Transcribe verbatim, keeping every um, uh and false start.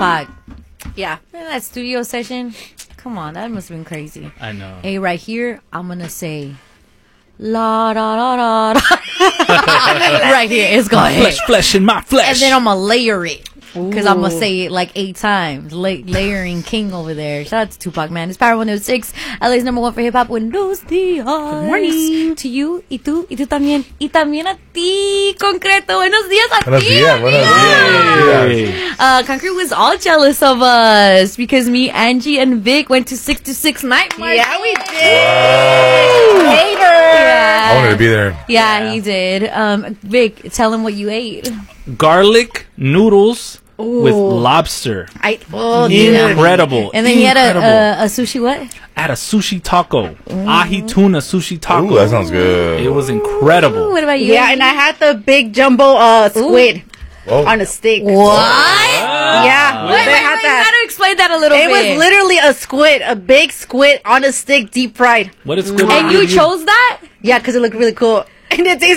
Tupac. Yeah. Man, that studio session. Come on, that must have been crazy. I know. Hey, right here, I'm gonna say, la da da da da. Right here, it's going. Flesh, flesh in my flesh. And then I'm gonna layer it. Because I'm going to say it like eight times. La- layering king over there. Shout out to Tupac, man. It's Power one oh six. L A's number one for hip hop. Buenos días. Good morning. To you, y tú, y tú también. Y también a ti, Concreto. Buenos días a Buenos ti. días, buenos días. Uh, Concrete was all jealous of us because me, Angie, and Vic went to six to six night market. Yeah, we did. Wow. Yeah. I wanted to be there. Yeah, Yeah. he did. Um, Vic, tell him what you ate. Garlic noodles with Ooh. lobster. I, oh, dude. Incredible. And then he had Incredible. a, a, a sushi what? I had a sushi taco. Ahi tuna sushi taco. Ooh, that sounds good. It was incredible. What about you? Yeah, and I had the big jumbo uh, squid Whoa. on a stick. What? Yeah. Wait, wait, they wait, had you that. gotta explain that a little It bit. was literally a squid, a big squid on a stick, deep fried. What is good? And you chose that? Yeah, because it looked really cool. And it tasted